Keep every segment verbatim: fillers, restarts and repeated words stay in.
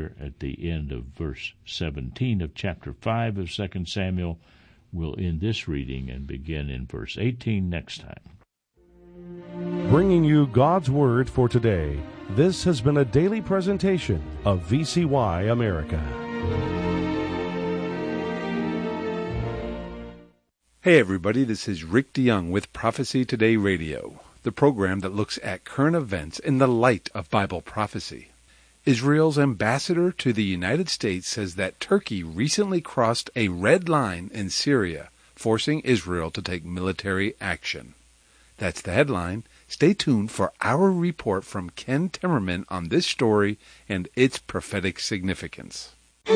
here at the end of verse seventeen of chapter five of Second Samuel. We'll end this reading and begin in verse eighteen next time. Bringing you God's Word for today, this has been a daily presentation of V C Y America. Hey everybody, this is Rick DeYoung with Prophecy Today Radio, the program that looks at current events in the light of Bible prophecy. Israel's ambassador to the United States says that Turkey recently crossed a red line in Syria, forcing Israel to take military action. That's the headline. Stay tuned for our report from Ken Timmerman on this story and its prophetic significance.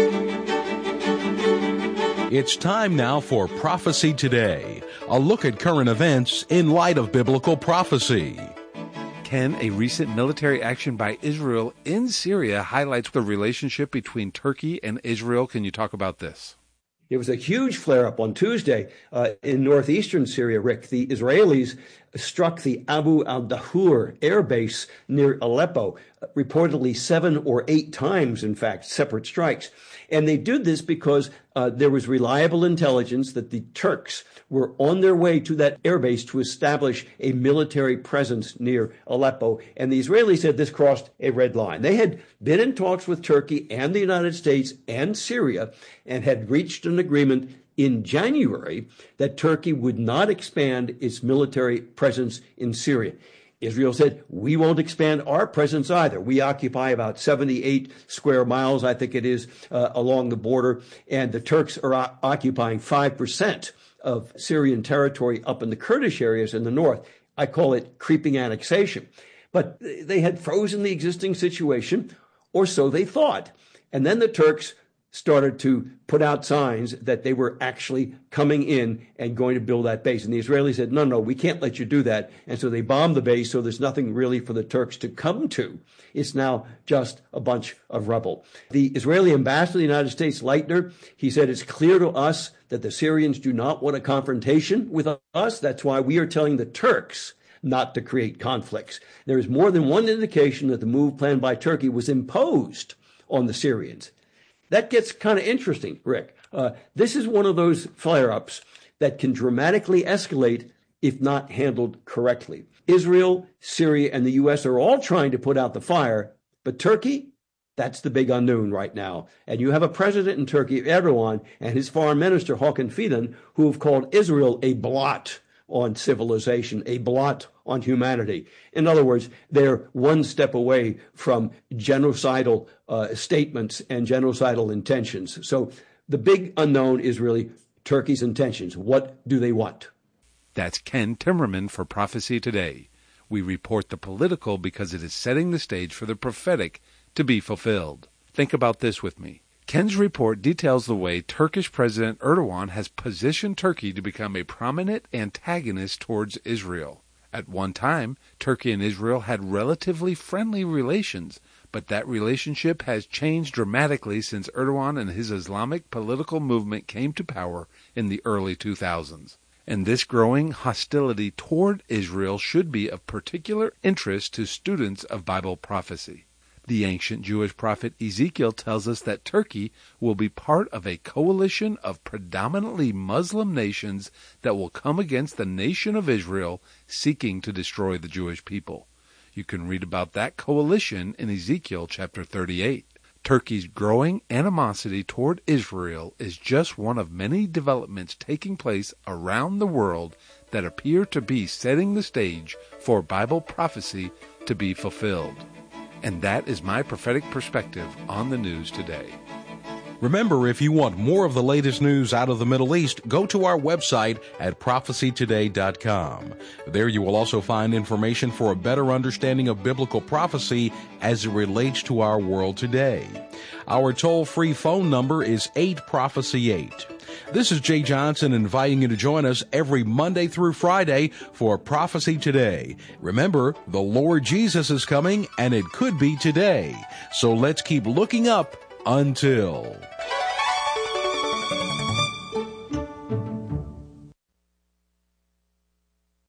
It's time now for Prophecy Today, a look at current events in light of biblical prophecy. Ken, a recent military action by Israel in Syria highlights the relationship between Turkey and Israel. Can you talk about this? It was a huge flare-up on Tuesday uh, in northeastern Syria, Rick. The Israelis struck the Abu al-Dahur air base near Aleppo, reportedly seven or eight times, in fact, separate strikes. And they did this because uh, there was reliable intelligence that the Turks were on their way to that airbase to establish a military presence near Aleppo. And the Israelis said this crossed a red line. They had been in talks with Turkey and the United States and Syria and had reached an agreement in January that Turkey would not expand its military presence in Syria. Israel said, we won't expand our presence either. We occupy about seventy-eight square miles, I think it is, uh, along the border, and the Turks are o- occupying five percent of Syrian territory up in the Kurdish areas in the north. I call it creeping annexation. But they had frozen the existing situation, or so they thought. And then the Turks started to put out signs that they were actually coming in and going to build that base. And the Israelis said, no, no, we can't let you do that. And so they bombed the base, so there's nothing really for the Turks to come to. It's now just a bunch of rubble. The Israeli ambassador to the United States, Leitner, he said, it's clear to us that the Syrians do not want a confrontation with us. That's why we are telling the Turks not to create conflicts. There is more than one indication that the move planned by Turkey was imposed on the Syrians. That gets kind of interesting, Rick. Uh, this is one of those flare-ups that can dramatically escalate if not handled correctly. Israel, Syria, and the U S are all trying to put out the fire, but Turkey, that's the big unknown right now. And you have a president in Turkey, Erdogan, and his foreign minister, Hakan Fidan, who have called Israel a blot on civilization, a blot on humanity. In other words, they're one step away from genocidal uh, statements and genocidal intentions. So the big unknown is really Turkey's intentions. What do they want? That's Ken Timmerman for Prophecy Today. We report the political because it is setting the stage for the prophetic to be fulfilled. Think about this with me. Ken's report details the way Turkish President Erdogan has positioned Turkey to become a prominent antagonist towards Israel. At one time, Turkey and Israel had relatively friendly relations, but that relationship has changed dramatically since Erdogan and his Islamic political movement came to power in the early two thousands. And this growing hostility toward Israel should be of particular interest to students of Bible prophecy. The ancient Jewish prophet Ezekiel tells us that Turkey will be part of a coalition of predominantly Muslim nations that will come against the nation of Israel, seeking to destroy the Jewish people. You can read about that coalition in Ezekiel chapter thirty-eight. Turkey's growing animosity toward Israel is just one of many developments taking place around the world that appear to be setting the stage for Bible prophecy to be fulfilled. And that is my prophetic perspective on the news today. Remember, if you want more of the latest news out of the Middle East, go to our website at prophecy today dot com. There you will also find information for a better understanding of biblical prophecy as it relates to our world today. Our toll-free phone number is eight prophecy eight. This is Jay Johnson inviting you to join us every Monday through Friday for Prophecy Today. Remember, the Lord Jesus is coming, and it could be today. So let's keep looking up until...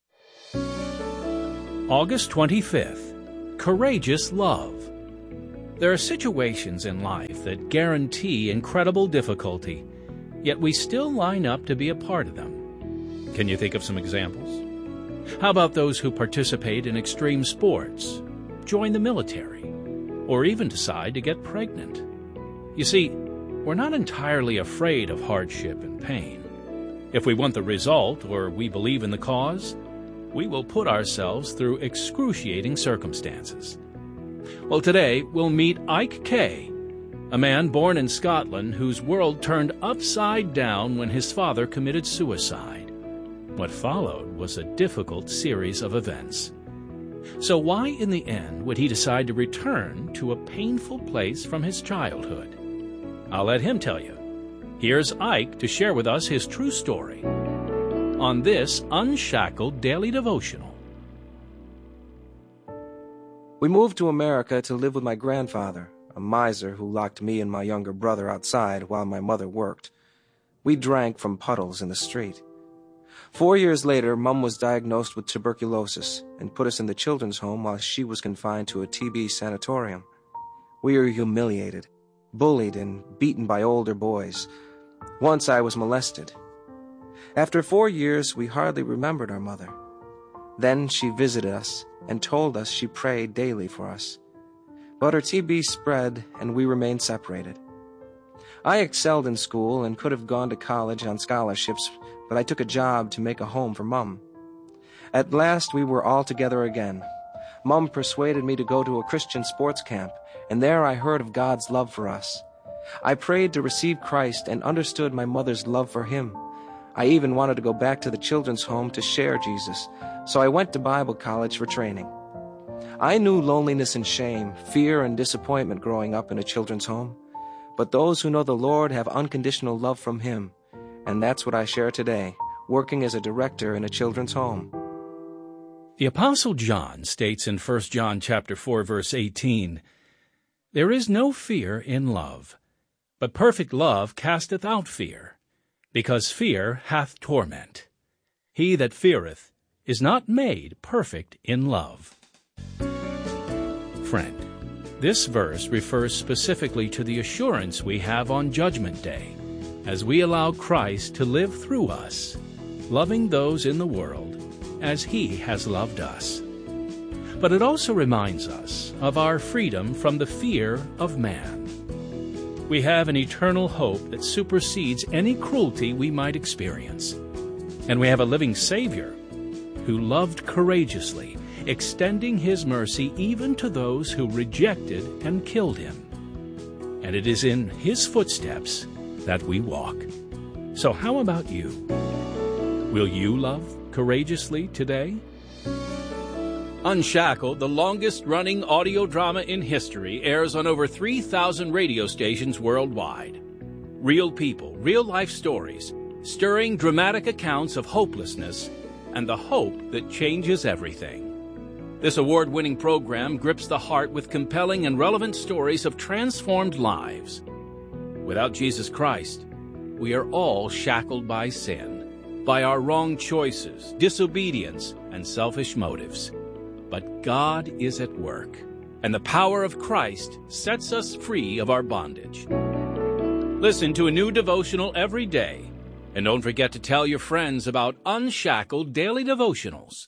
August twenty-fifth, Courageous Love. There are situations in life that guarantee incredible difficulty, yet we still line up to be a part of them. Can you think of some examples? How about those who participate in extreme sports, join the military, or even decide to get pregnant? You see, we're not entirely afraid of hardship and pain. If we want the result or we believe in the cause, we will put ourselves through excruciating circumstances. Well, today we'll meet Ike Kay, a man born in Scotland whose world turned upside down when his father committed suicide. What followed was a difficult series of events. So why in the end would he decide to return to a painful place from his childhood? I'll let him tell you. Here's Ike to share with us his true story on this Unshackled Daily Devotional. We moved to America to live with my grandfather, a miser who locked me and my younger brother outside while my mother worked. We drank from puddles in the street. Four years later, Mom was diagnosed with tuberculosis and put us in the children's home while she was confined to a T B sanatorium. We were humiliated, bullied, and beaten by older boys. Once I was molested. After four years, we hardly remembered our mother. Then she visited us and told us she prayed daily for us. But her T B spread, and we remained separated. I excelled in school and could have gone to college on scholarships, but I took a job to make a home for Mom. At last, we were all together again. Mom persuaded me to go to a Christian sports camp, and there I heard of God's love for us. I prayed to receive Christ and understood my mother's love for Him. I even wanted to go back to the children's home to share Jesus, so I went to Bible college for training. I knew loneliness and shame, fear and disappointment growing up in a children's home. But those who know the Lord have unconditional love from Him, and that's what I share today, working as a director in a children's home. The Apostle John states in First John chapter four, verse eighteen, "There is no fear in love, but perfect love casteth out fear, because fear hath torment. He that feareth is not made perfect in love." Friend, this verse refers specifically to the assurance we have on Judgment Day, as we allow Christ to live through us, loving those in the world as He has loved us. But it also reminds us of our freedom from the fear of man. We have an eternal hope that supersedes any cruelty we might experience. And we have a living Savior who loved courageously, extending His mercy even to those who rejected and killed Him. And it is in His footsteps that we walk. So how about you? Will you love courageously today? Unshackled, the longest-running audio drama in history, airs on over three thousand radio stations worldwide. Real people, real-life stories, stirring dramatic accounts of hopelessness, and the hope that changes everything. This award-winning program grips the heart with compelling and relevant stories of transformed lives. Without Jesus Christ, we are all shackled by sin, by our wrong choices, disobedience, and selfish motives. But God is at work, and the power of Christ sets us free of our bondage. Listen to a new devotional every day, and don't forget to tell your friends about Unshackled Daily Devotionals.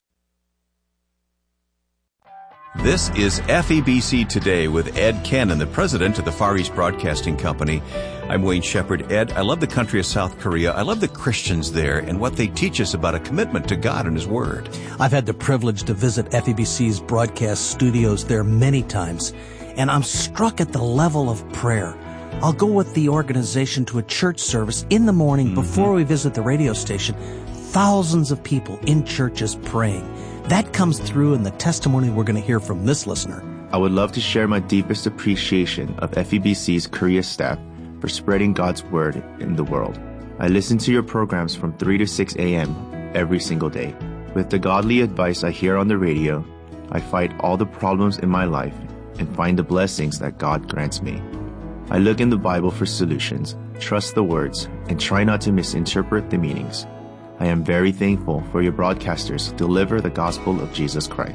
This is F E B C Today with Ed Cannon, the president of the Far East Broadcasting Company. I'm Wayne Shepherd. Ed, I love the country of South Korea. I love the Christians there and what they teach us about a commitment to God and His Word. I've had the privilege to visit F E B C's broadcast studios there many times, and I'm struck at the level of prayer. I'll go with the organization to a church service in the morning mm-hmm. before we visit the radio station. Thousands of people in churches praying. That comes through in the testimony we're going to hear from this listener. I would love to share my deepest appreciation of F E B C's Korea staff for spreading God's Word in the world. I listen to your programs from three to six a.m. every single day. With the godly advice I hear on the radio, I fight all the problems in my life and find the blessings that God grants me. I look in the Bible for solutions, trust the words, and try not to misinterpret the meanings. I am very thankful for your broadcasters who deliver the gospel of Jesus Christ.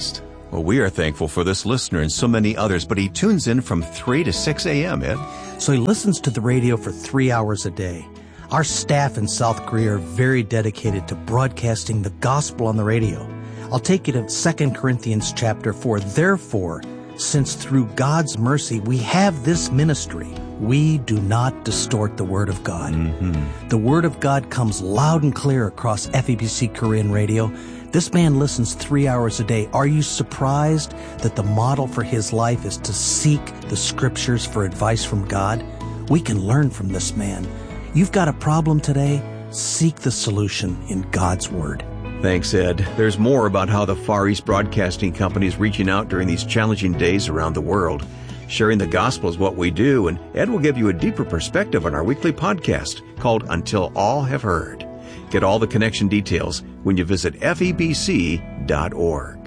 Well, we are thankful for this listener and so many others, but he tunes in from three to six a.m., Ed. So he listens to the radio for three hours a day. Our staff in South Korea are very dedicated to broadcasting the gospel on the radio. I'll take you to Second Corinthians chapter four. Therefore, since through God's mercy we have this ministry, we do not distort the Word of God. Mm-hmm. The Word of God comes loud and clear across F E B C Korean Radio. This man listens three hours a day. Are you surprised that the model for his life is to seek the Scriptures for advice from God? We can learn from this man. You've got a problem today? Seek the solution in God's Word. Thanks, Ed. There's more about how the Far East Broadcasting Company is reaching out during these challenging days around the world. Sharing the gospel is what we do, and Ed will give you a deeper perspective on our weekly podcast called Until All Have Heard. Get all the connection details when you visit F E B C dot org.